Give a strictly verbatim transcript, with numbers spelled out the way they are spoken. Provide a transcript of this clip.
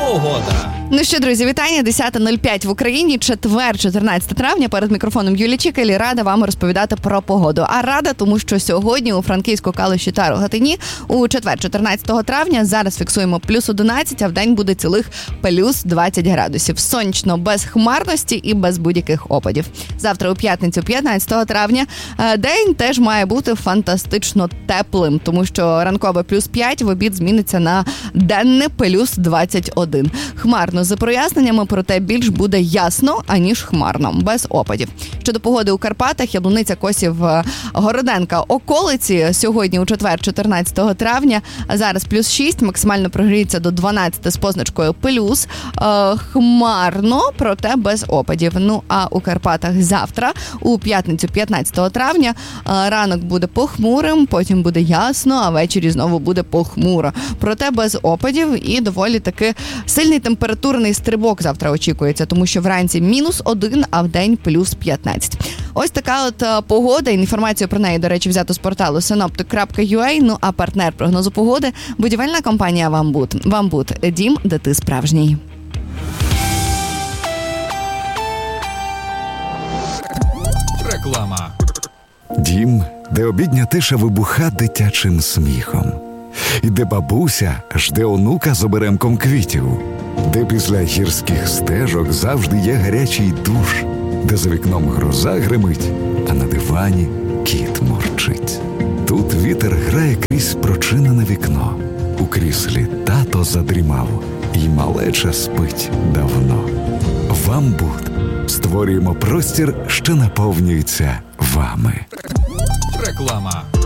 Погода. Ну що, друзі, вітання. десята нуль п'ять в Україні, четвер, чотирнадцяте травня. Перед мікрофоном Юлія Чікелі. Рада вам розповідати про погоду. А рада, тому що сьогодні у Франківську, Калуші та Рогатині у четвер, чотирнадцятого травня, зараз фіксуємо плюс одинадцять, а в день буде цілих плюс двадцять градусів. Сонячно, без хмарності і без будь-яких опадів. Завтра у п'ятницю, п'ятнадцятого травня, день теж має бути фантастично теплим, тому що ранкове плюс п'ять, в обід зміниться на денне плюс двадцять один. Хмарно за проясненнями, проте більш буде ясно, аніж хмарно, без опадів. Щодо погоди у Карпатах, Яблуниця, Косів, Городенка, околиці сьогодні у четвер, чотирнадцятого травня, зараз плюс шість, максимально прогріється до дванадцяти з позначкою плюс, е, хмарно, проте без опадів. Ну, а у Карпатах завтра, у п'ятницю, п'ятнадцятого травня, е, ранок буде похмурим, потім буде ясно, а ввечері знову буде похмуро. Проте без опадів і доволі таки сильний температурний стрибок завтра очікується, тому що вранці мінус один, а в день плюс п'ятнадцять. Ось така от а, погода. Інформацію про неї, до речі, взято з порталу синоптик крапка ю а. Ну, а партнер прогнозу погоди – будівельна компанія «Вамбуд». «Вамбуд» – дім, де ти справжній. Реклама. Дім, де обідня тиша вибуха дитячим сміхом. І де бабуся жде онука з оберемком квітів. Де після гірських стежок завжди є гарячий душ. Де за вікном гроза гримить, а на дивані кіт мурчить. Тут вітер грає крізь прочинене вікно. У кріслі тато задрімав, і малеча спить давно. «Вамбуд» створюємо простір, що наповнюється вами. Реклама.